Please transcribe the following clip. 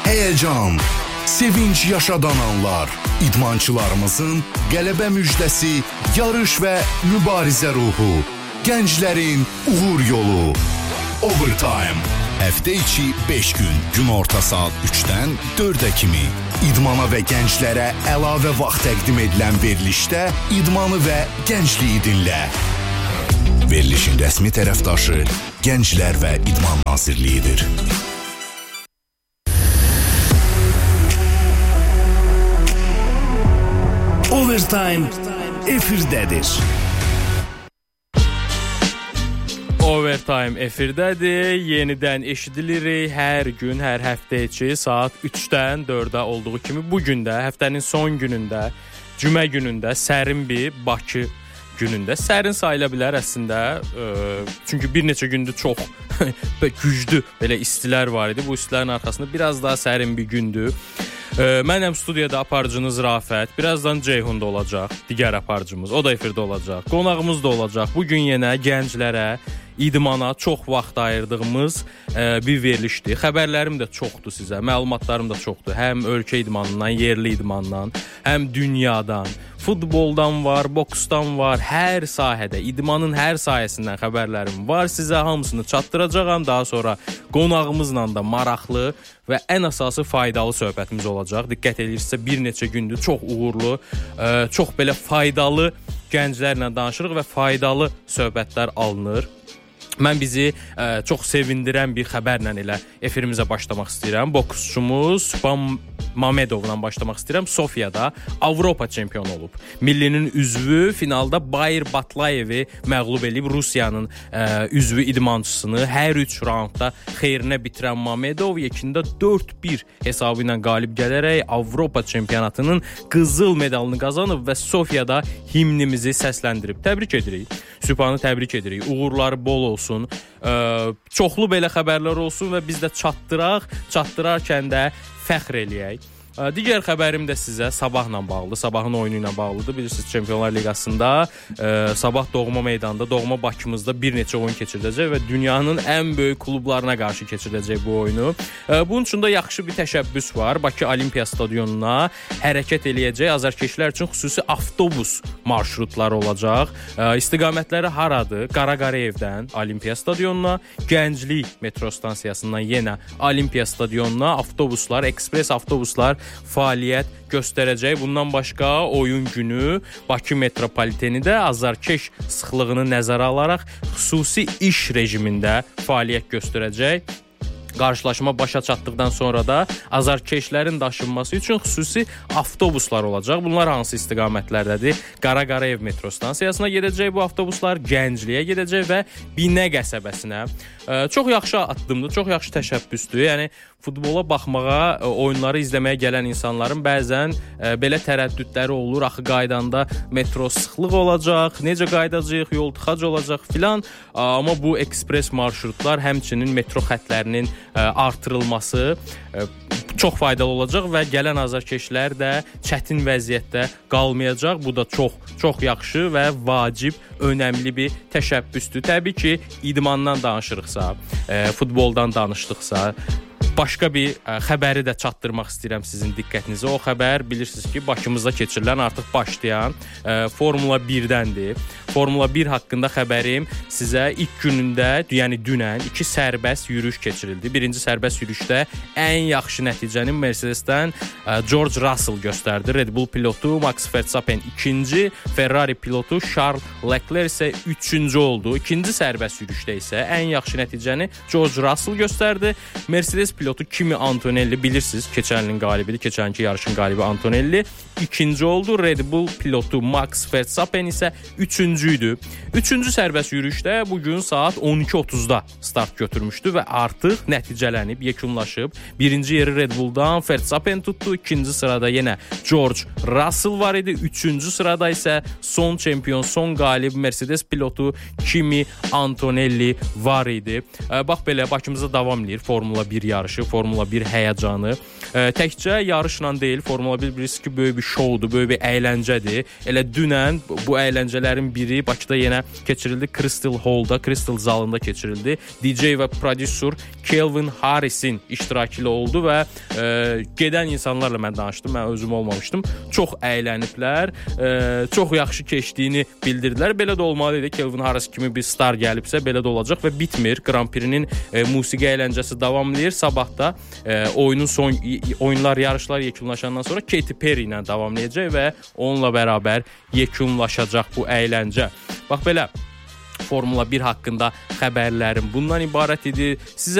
həyəcan, sevinç yaşadan anlar, idmançılarımızın qələbə müjdəsi, yarış və mübarizə ruhu, gənclərin uğur yolu. Overtime. Həftə içi 5 gün, gün orta saat 3-dən 4-ə kimi. İdmana və gənclərə əlavə vaxt təqdim edilən verilişdə idmanı və gəncliyi dinlə. Verilişin rəsmi tərəfdaşı Gənclər və İdman Nazirliyidir. Overtime efirdədir. Overtime efirdədir. Yenidən eşidilirik hər gün, hər həftə içi saat 3-dən 4-ə olduğu kimi bu gün də həftənin son günündə, cümə günündə sərin bir Bakı günündə sərin sayıla bilər əslində. Çünki bir neçə gündür çox güclü belə istilər var idi. Bu istilərin arxasında biraz daha sərin bir gündür. Mənəm studiyada aparıcınız Rafət. Birazdan Ceyhun da olacaq, digər aparıcımız. O da efirdə olacaq. Qonağımız da olacaq. Bugün yenə gənclərə, idmana çox vaxt ayırdığımız bir verilişdir. Xəbərlərim də çoxdur sizə, məlumatlarım da çoxdur. Həm ölkə idmanından, yerli idmandan, həm dünyadan, futboldan var, boksdan var, hər sahədə, idmanın hər sahəsindən xəbərlərim var. Sizə hamısını çatdıracağam. Daha sonra qonağımızla da maraqlı və ən əsası faydalı söhbətimiz olacaq. Diqqət edirsinizsə bir neçə gündür çox uğurlu, çox belə faydalı gənclərlə danışırıq və faydalı söhbətlər alınır. Mən bizi çox sevindirən bir xəbərlə elə efirimizə başlamaq istəyirəm. Boksçumuz Sübhan Mamedovla başlamaq istəyirəm. Sofiyada Avropa çempionu olub. Millinin üzvü finalda Bayır Batlayevi məğlub edib. Rusiyanın üzvü idmançısını hər 3 raundda xeyrinə bitirən Mamedov yekində 4-1 hesabı ilə qalib gələrək Avropa çempionatının qızıl medalını qazanıb və Sofiyada himnimizi səsləndirib. Təbrik edirik. Sübhanı təbrik edirik. Uğurları bol olsun. Çoxlu belə xəbərlər olsun və biz də çatdırarkən də fəxr eləyək. Digər xəbərim də sizə Sabahla bağlı, Sabahın oyunu ilə bağlıdır. Bilirsiniz, Çempionlar Liqasında Sabah doğma meydanda, doğma Bakımızda bir neçə oyun keçiriləcək və dünyanın ən böyük klublarına qarşı keçiriləcək bu oyunu. Bunun üçün də yaxşı bir təşəbbüs var. Bakı Olimpiya stadionuna hərəkət eləyəcək azarkeşlər üçün xüsusi avtobus marşrutları olacaq. İstiqamətləri haradır? Qaraqarayevdən Olimpiya stadionuna, Gənclik metro stansiyasından yenə Olimpiya stadionuna avtobuslar, ekspres avtobuslar fəaliyyət göstərəcək. Bundan başqa oyun günü Bakı metropoliteni də azarkeş sıxlığını nəzərə alaraq xüsusi iş rejimində fəaliyyət göstərəcək. Qarşılaşma başa çatdıqdan sonra da azarkeşlərin daşınması üçün xüsusi avtobuslar olacaq. Bunlar hansı istiqamətlərdədir? Qaraqarayev metro stansiyasına gedəcək bu avtobuslar, Gəncliyə gedəcək və Binə qəsəbəsinə. Çox yaxşı addımdır, çox yaxşı təşəbbüsdür. Yəni futbola baxmağa, oyunları izləməyə gələn insanların bəzən belə tərəddüdləri olur. Axı qaydanda metro sıxlıq olacaq, necə qaydacağıq, yol tıxac olacaq filan. Amma bu ekspres marşrutlar həmçinin metro xətlərinin artırılması çox faydalı olacaq və gələn azarkeşlər də çətin vəziyyətdə qalmayacaq. Bu da çox yaxşı və vacib, önəmli bir təşəbbüsdür. Təbii ki, idmandan danışırıqsa, futboldan danışdıqsa, başqa bir xəbəri də çatdırmaq istəyirəm sizin diqqətinizə. O xəbər bilirsiniz ki, Bakımızda keçirilən, artıq başlayan Formula 1-dəndir. Formula 1 haqqında xəbərim sizə ilk günündə, yəni dünən 2 sərbəst yürüyüş keçirildi. Birinci sərbəst yürüyüşdə ən yaxşı nəticəni Mercedesdən George Russell göstərdi. Red Bull pilotu Max Verstappen ikinci, Ferrari pilotu Charles Leclerc isə üçüncü oldu. İkinci sərbəst yürüyüşdə isə ən yaxşı nəticəni George Russell göstərdi. Mercedes pilotu Kimi Antonelli, bilirsiniz, keçən ilin qalibidir, keçənki yarışın qalibi Antonelli ikinci oldu. Red Bull pilotu Max Verstappen isə üçüncü idi. Üçüncü sərbəst yürüyüşdə bugün saat 12:30-da start götürmüşdü və artıq nəticələnib, yekunlaşıb. Birinci yeri Red Bull'dan Verstappen tutdu. İkinci sırada yenə George Russell var idi. Üçüncü sırada isə son çempion, son qalib Mercedes pilotu Kimi Antonelli var idi. Bax belə, Bakımızda davam edir Formula 1 yarışı. yarışı, Formula 1 həyəcanı. Təkcə yarışla deyil, Formula 1 bilirsiniz ki, böyük bir şoudur, böyük bir əyləncədir. Elə dünən bu əyləncələrin biri Bakıda yenə keçirildi. Crystal Hall'da, Crystal zalında keçirildi. DJ və prodüser Calvin Harris'in iştirakı ilə oldu və gedən insanlarla mən danışdım. Mən özüm olmamışdım. Çox əyləniblər. Çox yaxşı keçdiyini bildirdilər. Belə də olmalı idi. Calvin Harris kimi bir star gəlibsə belə də olacaq və bitmir. Grand Prix'nin musiqi əyləncəsi davamlayır. Sabah da oyunlar, yarışlar yekunlaşandan sonra Katy Perry ilə davamlayacaq və onunla bərabər yekunlaşacaq bu əyləncə. Bax belə Formula 1 haqqında xəbərlərim bundan ibarət idi. Sizə